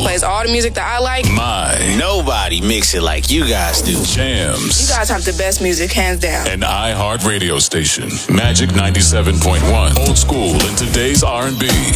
Plays all the music that I like. Nobody mix it like you guys do. Jams. You guys have the best music, hands down. An iHeart radio station. Magic 97.1. Old school in today's R&B.